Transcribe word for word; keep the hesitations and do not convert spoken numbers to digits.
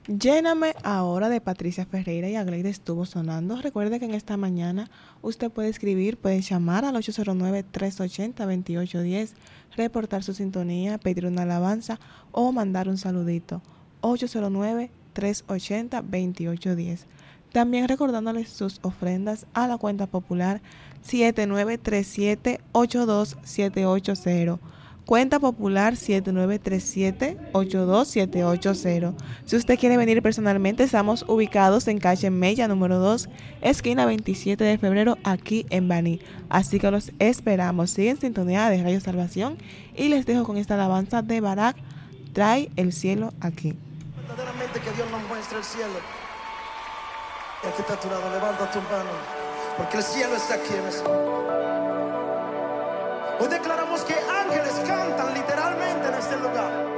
Lléname ahora de Patricia Ferreira y Agleide estuvo sonando. Recuerde que en esta mañana usted puede escribir, puede llamar al ocho cero nueve, tres ocho cero, dos ocho uno cero, reportar su sintonía, pedir una alabanza o mandar un saludito. ocho cero nueve, tres ocho cero, dos ocho uno cero. También recordándoles sus ofrendas a la cuenta popular siete nueve tres siete, ocho dos siete ocho cero. Cuenta popular siete nueve tres siete, ocho dos siete ocho cero. Si usted quiere venir personalmente, estamos ubicados en calle Mella número dos, esquina veintisiete de febrero, aquí en Baní. Así que los esperamos. Siguen sintonía de Radio Salvación y les dejo con esta alabanza de Barak, Trae el cielo aquí. Verdaderamente que Dios nos muestra el cielo. Y aquí está tu lado, levanta tu mano, porque el cielo está aquí en ese momento. Hoy declaramos que ángeles cantan literalmente en este lugar.